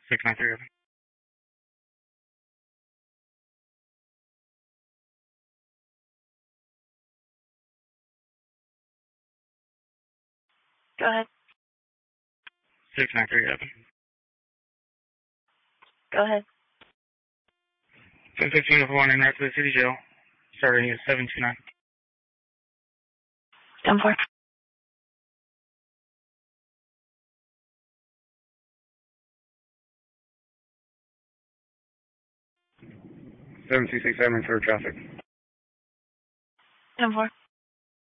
693 open. Go ahead. 693 open. Go ahead. 1015 with warning right to the city jail. Starting at 729. 10-4. Seven two six seven for traffic. 10-4.